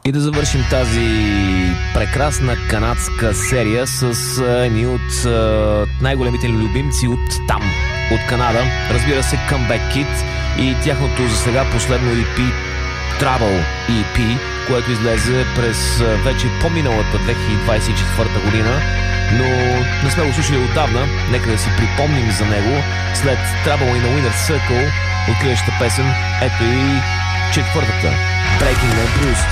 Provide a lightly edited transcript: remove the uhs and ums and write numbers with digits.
И да завършим тази прекрасна канадска серия с едни от най-големите ни любимци от там, от Канада. Разбира се, Comeback Kid и тяхното за сега последно EP Travel EP, което излезе през вече по-миналата 2024 година, но не сме го слушали отдавна. Нека да си припомним за него. След Trouble in a Winner's Circle, откриващата песен, ето и четвъртата, Breaking the Bruce.